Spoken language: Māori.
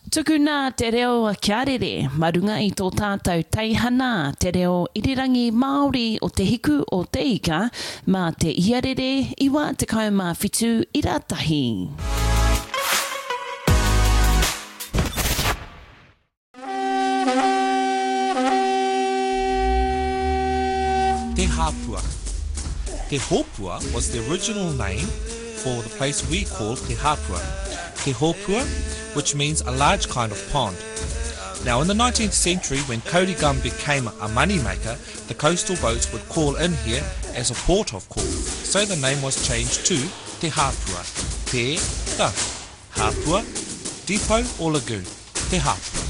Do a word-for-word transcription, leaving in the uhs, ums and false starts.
Tuku nā te reo a Kiarere, marunga i tō tātou teihana, te reo irirangi Māori o te hiku o te ika, mā te iarere iwa te kaumā whitu i rātahi. Te Hāpua. Te Hōpua was the original name for the place we call Te Hāpua. Te Hōpua, which means a large kind of pond. Now in the nineteenth century, when Kaurigam became a moneymaker, the coastal boats would call in here as a port of call. So the name was changed to Te Hāpua. Te, ta, Hāpua, depot or lagoon. Te Hāpua.